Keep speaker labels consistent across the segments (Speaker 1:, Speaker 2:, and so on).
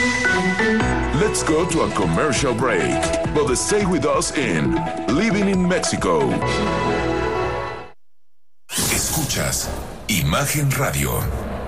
Speaker 1: Let's go to a commercial break, but stay with us in Living in Mexico. Escuchas Imagen Radio.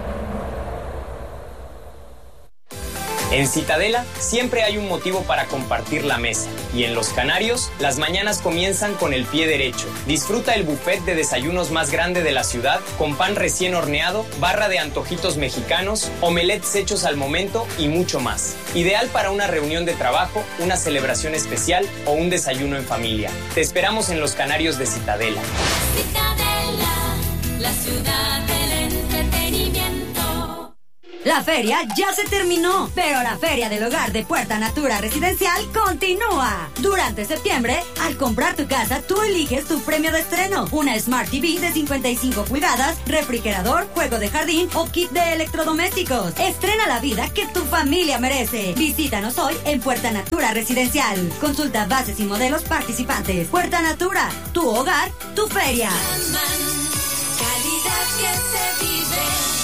Speaker 2: En Citadela siempre hay un motivo para compartir la mesa y en Los Canarios las mañanas comienzan con el pie derecho. Disfruta el buffet de desayunos más grande de la ciudad con pan recién horneado, barra de antojitos mexicanos, omelets hechos al momento y mucho más. Ideal para una reunión de trabajo, una celebración especial o un desayuno en familia. Te esperamos en Los Canarios de Citadela.
Speaker 3: Citadela, la ciudad del entretenimiento.
Speaker 4: La feria ya se terminó, pero la Feria del Hogar de Puerta Natura Residencial continúa. Durante septiembre, al comprar tu casa, tú eliges tu premio de estreno. Una Smart TV de 55 pulgadas, refrigerador, juego de jardín o kit de electrodomésticos. Estrena la vida que tu familia merece. Visítanos hoy en Puerta Natura Residencial. Consulta bases y modelos participantes. Puerta Natura, tu hogar, tu feria.
Speaker 3: Calidad que se vive.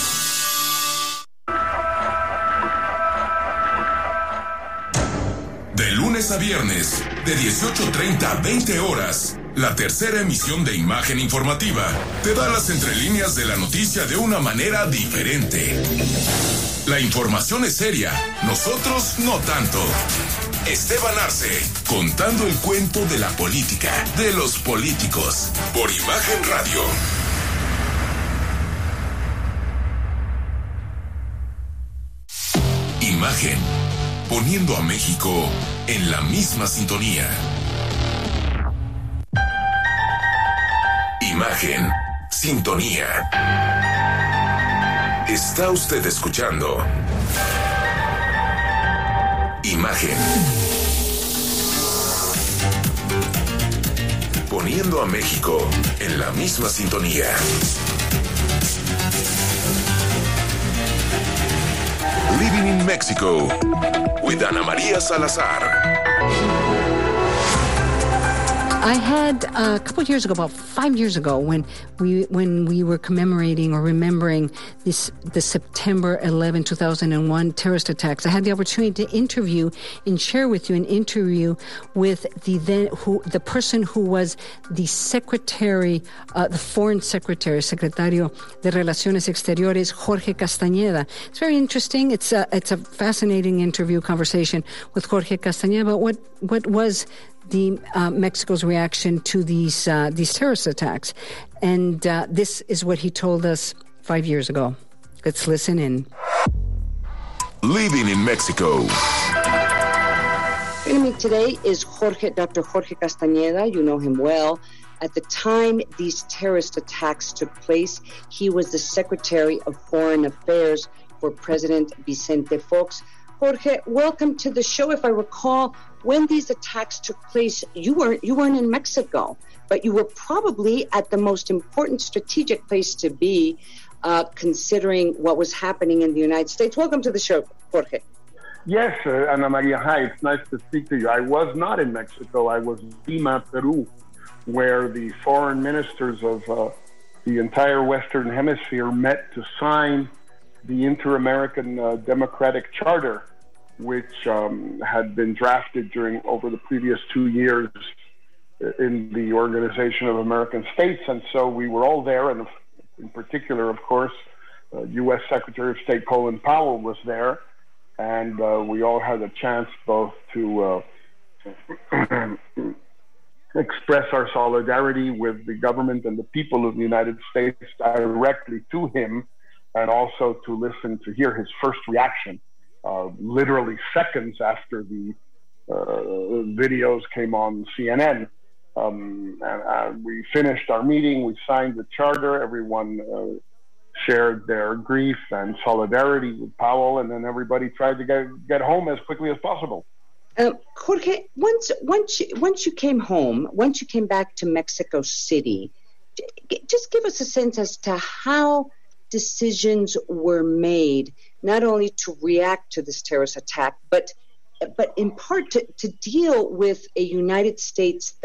Speaker 1: De lunes a viernes, de 18:30 a 20 horas, la tercera emisión de Imagen Informativa te da las entrelíneas de la noticia de una manera diferente. La información es seria, nosotros no tanto. Esteban Arce, contando el cuento de la política, de los políticos, por Imagen Radio. Imagen, poniendo a México en la misma sintonía. Imagen, sintonía. Está usted escuchando Imagen, poniendo a México en la misma sintonía. Living in Mexico with Ana María Salazar.
Speaker 5: I had a couple of years ago, about 5 years ago, when we were commemorating or remembering the September 11, 2001 terrorist attacks. I had the opportunity to interview and share with you an interview with the person who was the secretary, the foreign secretary, secretario de Relaciones Exteriores, Jorge Castañeda. It's very interesting. It's a fascinating interview conversation with Jorge Castañeda. But what was Mexico's reaction to these terrorist attacks, and this is what he told us 5 years ago. Let's listen in.
Speaker 1: Living in Mexico.
Speaker 6: Joining me today is Dr. Jorge Castañeda. You know him well. At the time these terrorist attacks took place, he was the Secretary of Foreign Affairs for President Vicente Fox. Jorge, welcome to the show. If I recall, when these attacks took place, you weren't in Mexico, but you were probably at the most important strategic place to be, considering what was happening in the United States. Welcome to the show, Jorge.
Speaker 7: Yes, Ana Maria, hi. It's nice to speak to you. I was not in Mexico. I was in Lima, Peru, where the foreign ministers of the entire Western Hemisphere met to sign the Inter-American Democratic Charter, which had been drafted over the previous 2 years in the Organization of American States. And so we were all there, and in particular, of course, U.S. Secretary of State Colin Powell was there, and we all had a chance both to express our solidarity with the government and the people of the United States directly to him, and also to hear his first reaction, literally seconds after the videos came on CNN. We finished our meeting, we signed the charter, everyone shared their grief and solidarity with Powell, and then everybody tried to get home as quickly as possible.
Speaker 6: Jorge, once you came home, once you came back to Mexico City, just give us a sense as to how decisions were made, not only to react to this terrorist attack, but in part to deal with a United States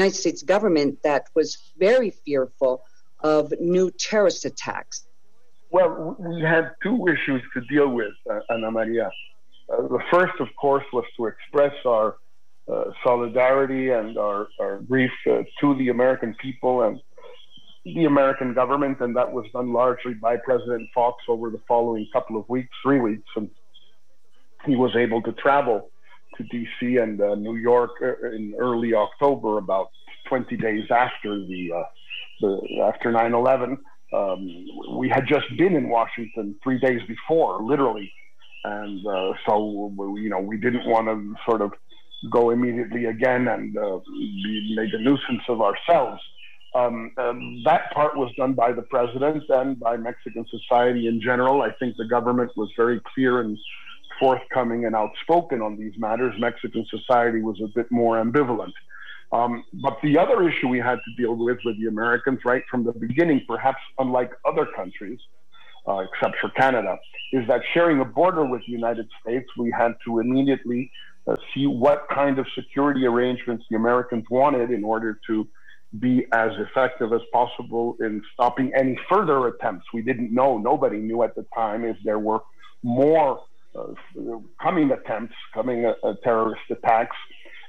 Speaker 6: government that was very fearful of new terrorist attacks.
Speaker 7: Well, we had two issues to deal with, Ana Maria. The first, of course, was to express our solidarity and our grief to the American people and the American government, and that was done largely by President Fox over the following couple of weeks, 3 weeks, and he was able to travel to D.C. and New York in early October, about 20 days after after 9/11. We had just been in Washington 3 days before, literally, and so we didn't want to sort of go immediately again and make a nuisance of ourselves. That part was done by the president and by Mexican society in general. I think the government was very clear and forthcoming and outspoken on these matters. Mexican society was a bit more ambivalent. But the other issue we had to deal with the Americans right from the beginning, perhaps unlike other countries, except for Canada, is that sharing a border with the United States, we had to immediately see what kind of security arrangements the Americans wanted in order to be as effective as possible in stopping any further attempts. We didn't know, nobody knew at the time if there were more coming terrorist attacks